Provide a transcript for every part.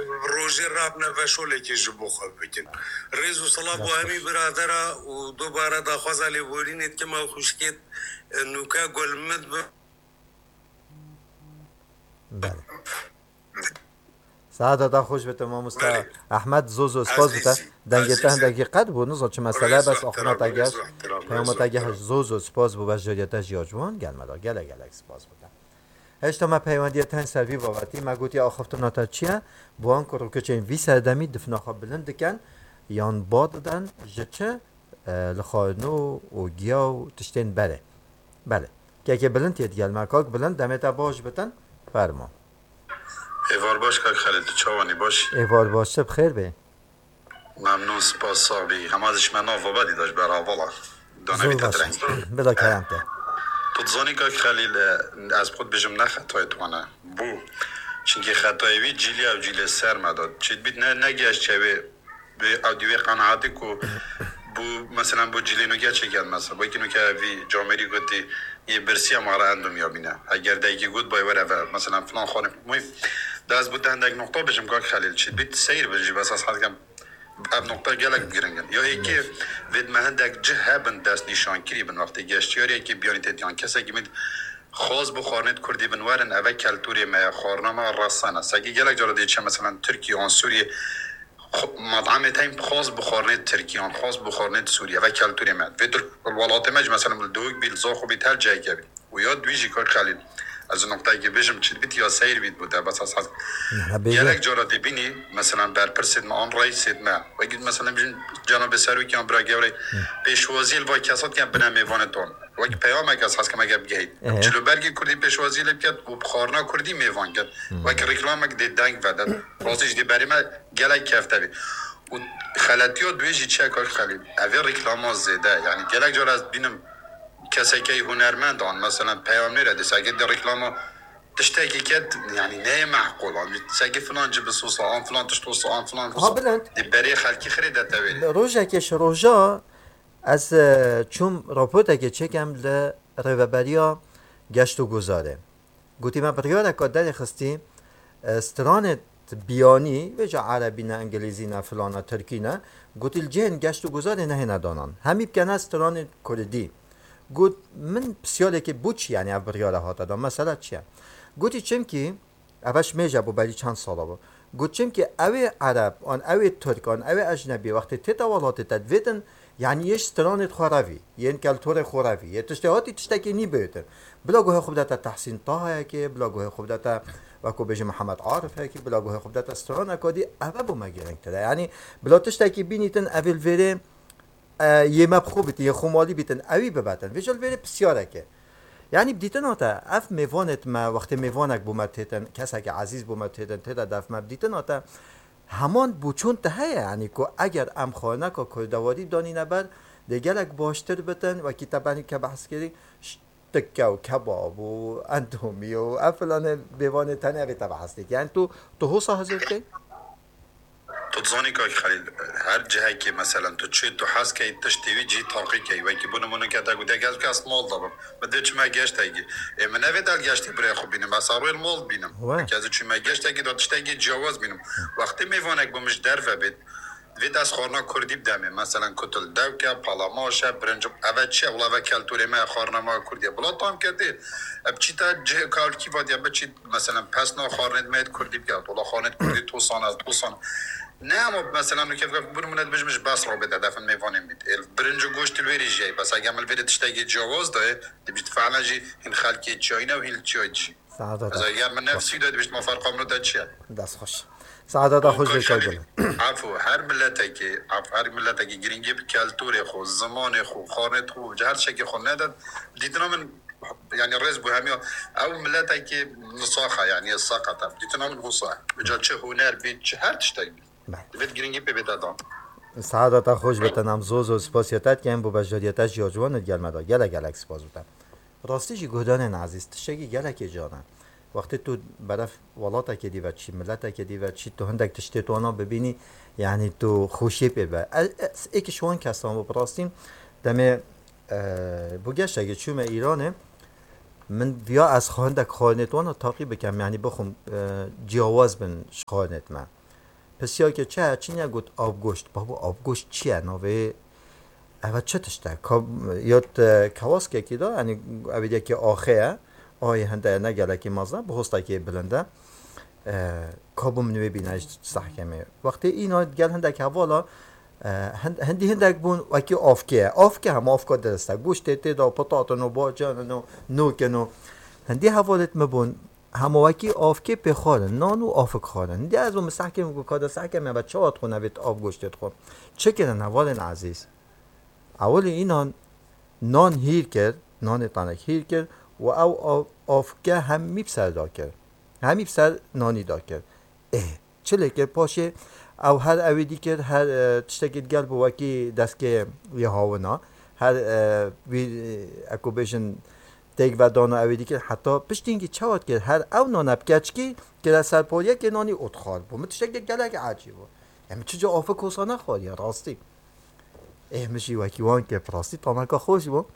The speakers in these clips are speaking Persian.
روزی راب نفشوله که جبو خواب بکن ریز و صلاح و همی برادره و دوباره دا خوزالی بورینید که ما خوشکید نوکا گلمد بله سعادت خوش به تمام است احمد زوزو اسپاس بتا دنگته هندگی قد بود نزد چه مسئله بس آخرات اگه پیامت اگه زوزو اسپاس بود و جریتش یاجوان گل مدا گل اسپاس بوده هشتا ما پیوندی تن سروی واقعی ما گویی آخفت ناتر چیه بوان کرد که چین وی سردمی دفنا خب بلند کن یان باد دن جچه لخانو و گیاو تشتین بله که بلند تید گل مکاک بلند دمتا باش بتن فرما ایوار باش که خالد چوانی باش ایوار باش بخیر به ممنون سپاس صاحبی هم ازش من آفابادی داشت برای والا دانمی تدرنگ بلا کرمته تو تزانی که خلیل از خود بجم نه خطای توانه بو چونکه خطای وی جیلی او جیلی سر مداد چید بید نگیش چه به اودیوی قناعتی که بو مثلا بو جیلی نگه چه کرد مثلا با اینو که وی جامری گفتی یه برسی هم آره اندوم یابینه اگر دیگه گفت باید مثلا فلان خانه دست بود هندگ نقطه بجم که خلیل چید بید سیر بجی بس از حد کم اب نقطه گلک بگیرنگن یا ای که وید مهندک جه بن دست نشان کری بن وقتی گشتیاری که بیانی تیان کسی که مید خاص بخارنت کردی بنوارن اوه کلتوری ما خارنما راسانه سگی گلک جاردی چه مثلا ترکیه آن سوریه مطعم تایم خاص بخارنت ترکیه آن خاص بخارنت سوریه و کلتوری ما وید الولات مج مثلا دوگ بیل زاخو بیت هر جای که و یا دویجی کار خلیل از نقطه که بجم چید بیت یا سیر بیت بوده بس از گلک جاردی بینی مثلا برپرسید ما آن رئیسید ما و گید مثلا بجن جناب سروی که آن برای گوری پیشوازی الوای کسات که بنا میوانتون و گید پیام اگه از که مگه بگید چلو برگی کردی پیشوازی لبکت و بخارنا کردی میوان کرد و که رکلام اگه دی دنگ ودد رازش دی بری ما گلک کفته بی و خلطی ها دویجی چه کار خلیل اوی رکلام ها زیده یعنی گلک جار از بینم کسی که هنرمند آن مثلا پیام نرده ساگه در رکلام تشتاقي كات يعني لا معقول ساقي فلان جيب الصوص آن فلان تشتوص آن فلان بلند دي بري خالكي خريدة تاويل روجا كش روجا از چوم راپورتا که چکم ل ریوبریا گشت و گذاره گوتی ما بریاره که در خستی استران بیانی و جا عربی نه انگلیزی نه فلان نه ترکی نه گوتی الجین گشت و گذاره نه ندانن همی بکنه استران کردی گوت من بسیاره که بوچ یعنی او بریاره ها دادم مثلا چیه گوتی چم که اوش میجه بو بلی چند ساله با گوت چم که اوی عرب آن اوی ترک آن اوی اجنبی وقتی تتوالات تدویدن یعنی یه استرانت خوراوی یه کلتور خوراوی یه تشتهاتی تشتکی نی بیتن بلا گوه خوب داتا تحسین طه که بلا گوه خوب داتا وکو بجه محمد عارف که بلا گوه خوب داتا استران اکادی اوه بو مگرنگ تره یعنی بلا تشتکی بینیتن اول ویره یه مب خوبیت یه خمالی بیتن اوی ببتن ویجال ویره بسیاره که یعنی بدیتن آتا اف میوانت ما وقتی میوانک بومد هیتن کسی که عزیز بومد هیتن تیدا دف ما بدیتن آتا همان بوچون ته یعنی که اگر ام خانه که کردواری دانی نبر دیگرک باشتر بتن و کتابانی که بحث کردی تکه و کباب و اندومی و افلان بیوان تنه اوی بحث کردی یعنی تو حوصا حضور که؟ تو تزانی که خلیل هر جهه که مثلا تو چه تو حس که تشتیوی جی تاقی که و که بونمونه که تا گوده گز که از مال دارم بده چه ما گشت هایی من نویدال گشتی برای خوب بینم بس روی مال بینم که از چه ما گشت هایی داد تشتیگی جواز بینم وقتی میوانک بومش در و بید وید از خورنا کردی بدمه مثلا کتل دوکه پالاماشه برنج اول چه ولی اول کلتوری ما خورنا ما کردی بلا تام کردی اب چی تا جه کار کی وادیا بچی مثلا پس نه خورنت میاد کردی بیاد ولی خورنت کردی توسان از توسان نه اما مثلا که برموند بجمش بس را بده دفن میوانیم بید برنج و گوشت الویری جای بس اگه عمل ویری تشتاقی جواز داره دیبیت فعلا جی این خلکی چای نه و هیل چای چی از اگر من نفسی داره بیشت ما فرق هم رو داد چیه دست خوش سعادت خوش بشای بلند عفو هر ملت که گرینگی به کلتور خو زمان خو خانت خو هر شکی خو نداد دیدنا من يعني الرئيس بوهاميو او ملت که نصاخه يعني ساقطه دیدنا من حصه بجا چه هنر بید چه هر تشتاقی بید گرینگی به بدادم سعادت خوش بتنم زوز و سپاسیتت که این بو بجاریتش یاجوان گلمدا گلک سپاس بودم راستی جی گودان عزیز تشتاقی گلک جانم وقتی تو برف ولاتا که دی و چی ملتا که دی و چی تو هندک تشتی تو آنا ببینی یعنی تو خوشی ببه ایک شوان کسان براستیم دمه بگشت اگه چوم ایرانه من بیا از هندک خانت وانا تاقی بکم یعنی بخوم جیاواز بن خانت من پسیا که چه چینه گفت آبگوشت. بابا آبگوشت چیه نوه اول چه تشته یاد کواس که کی دا یعنی اویدیا که آخه آی هنده نگله که مازه بخوسته که بلنده کابوم نوی بینش سحکمه وقتی اینا گل هنده که حوالا هندی هندک بون وکی آفکه هم آفکا درسته گوشت دا پتاتن و باجان و نوکن و هندی حوالت مبون همه وکی آفکه بخورن نان و آفک خورن هندی از اون مسحکم گو کادا سحکمه و چه آت خونه بیت آب گوشتت خور چه کنن حوالن عزیز اول اینا نان هیر کرد نان تانک هیر کرد و او آفکه هم میپسر دا کرد همی بسر نانی دا کرد چه لیکر پاشه او هر اویدی کرد هر تشتکید گل با وکی دست که یه هاونا هر اکو بیشن دیگ و دانا اویدی کرد حتی پشتینگی چواد کرد هر او نانب کچکی که در سرپاریه که نانی اتخار بود من تشتکید گل اگه عجیب بود یعنی چجا آفه کوسا نخواری راستی مشی وکی وان که راستی تامرکا خوش بود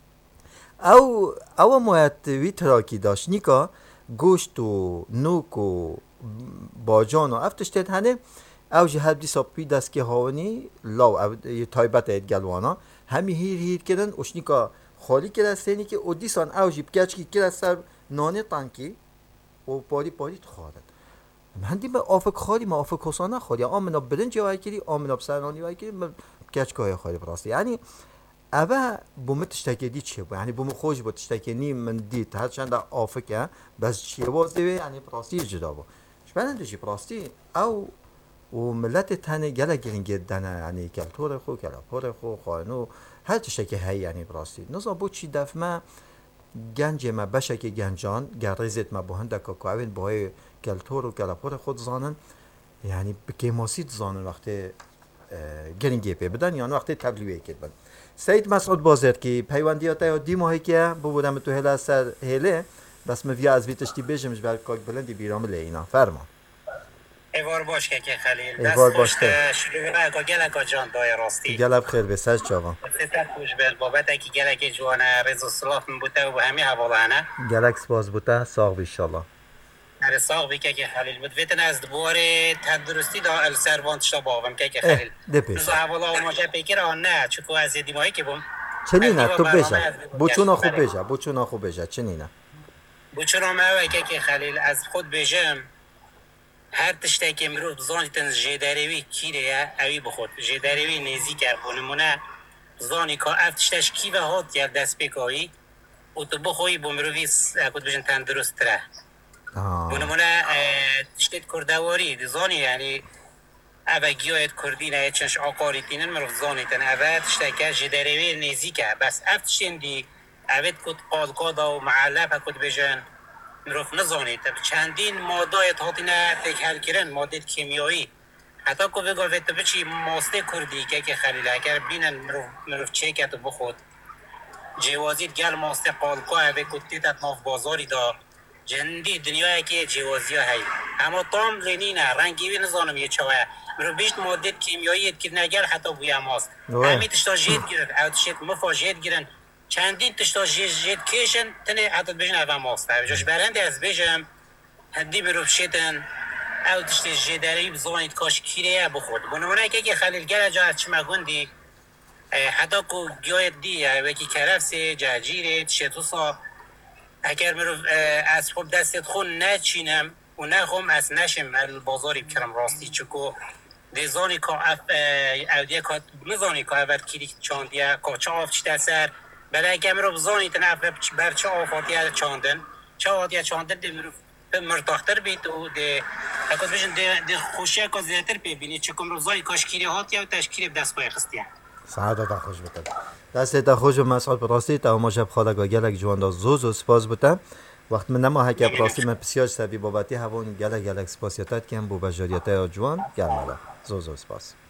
او موید وی تراکی داشت نیکا گوشت و نوک و باجان و افتشتید هنه او جه هر دیسا پی دست که هاونی لاو یه تایبت اید گلوانا همی هیر کردن اشنیکا خالی کرد سینی که او دیسان او جی بکچکی کرد سر نانه تانکی و پاری تخوارد هندی به آفک خالی ما آفک حسانه خالی آمنا برنج وای کردی آمنا بسرنانی وای کردی بکچک های خالی براستی یعنی اوه بومه تشتکیدی چیه بود یعنی بومه خوش بود تشتکینی من دید هرچند آفکه بس چیه بازده یعنی براستی جدا بود شبنده چی براستی او و ملت تنه گله گرینگه دنه یعنی کلتور خو کلاپور خو خانو هر تشتکی هی یعنی براستی نظام بود چی دفمه گنج ما بشک گنجان گریزت ما بهنده کاکاوین باهای کلتور و کلاپور خود زانن یعنی بکیماسید زانن وقتی گرینگه پی بدن یا وقتی تبلیغ کردن سید مسعود بازر کی پیوندیات یا دی ماهی که بودم تو هلا سر هله بس مفیا از ویتشتی بجمش بر کاک بلندی بیرام لینا فرما ایوار باش که خلیل دست خوش شروع که گلک جان دای راستی گلب خیر به سر چاوان سیتر خوش بل بابت کی گلک جوانه رضا صلاح بوده و همه حوالانه گلک سپاس بوده ساغ ان شاء الله هر ساغ بی که خلیل مدویتن از دوبار تندرستی دا السروان تشتا باوم که خلیل دپیش حوالا و ماجه پیکر آن نه چکو از دیمایی که بوم چنینه تو بجا بوچونا خوب بجا چنینه بوچونا ما که خلیل از خود بجم هر تشتی که مروف بزانی تن جداروی کیره اوی بخود جداروی نیزی کرد بونمونه بزانی که افتشتش کی و هات یا دست بکایی و تو بخوایی بومروی کد بجن تندرست تره بونمونه تشتید کردواری زانی یعنی اوه گیاید کردی نه چنش آقاری تینن مروف زانی تن اوه تشتی که جداروی نیزی کرد بس افتشتین دی اوید کد قالقادا و معلب کد بجن مروف نزانید چندین ماده هاتینه تکهل کردن ماده کیمیایی حتی که بگوید تو بچی ماسته کردی که خلیل اگر بینن مروف چه که تو بخود جوازید گل ماسته قالقا اوه کتی تت ناف بازاری دا جندی دنیایی که جوازی ها هی اما تام لینینه رنگی بی نزانم یه چوه مروف بیشت ماده کیمیایی که نگر حتی بویا ماست همی تشتا جید گیرن او تشت مفا جید گیرن چندین تشتا جید کشن تنه حتی بجن اوه ماسته جاش برنده از بجم هدی بروف شیطن او تشتی جداری بزانید کاش کیره بخورد بنامونه که خلیل گره جا از چما گندی حتی که گیاید دی وکی کرفسه جاجیره تشتوسا اگر مروف از خوب دستت خون نچینم و نخوم از نشم بازاری بکرم راستی چکو دیزانی که اودیه که مزانی که اول کلی چاندیه که چه آفتش دستر بله اگر مروف زانی تنه بر چه آفاتیه چاندن چه آفاتیه چاندن دی مروف مرتاحتر بید و ده اکاد بشن ده خوشی اکاد زیادتر ببینید چکم روزای کاشکیری هات یا تشکیری به دست پای خستیه سعادت خوش بتن دست خوش و مسعود براستی تا ما شب خالق گلک جوان دا زوز سپاس بتن وقت من نما حکی براستی من بسیار سبی بابتی هوان گلک سپاسیتت کم بو بجاریت جوان گرمالا زوز سپاس